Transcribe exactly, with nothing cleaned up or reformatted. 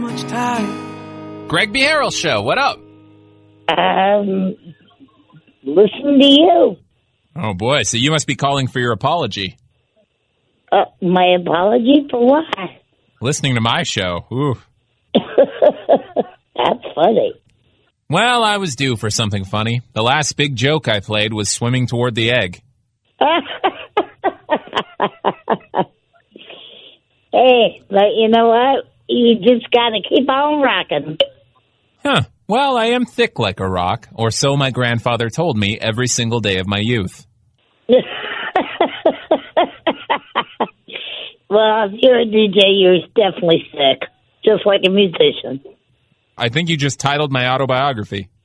Much time. Greg B. Harrell Show, what up? Um, listen to you. Oh, boy, so you must be calling for your apology. Uh, my apology for what? Listening to my show. Ooh. That's funny. Well, I was due for something funny. The last big joke I played was swimming toward the egg. Hey, but you know what? You just got to keep on rocking. Huh. Well, I am thick like a rock, or so my grandfather told me every single day of my youth. Well, if you're a D J, you're definitely sick, just like a musician. I think you just titled my autobiography.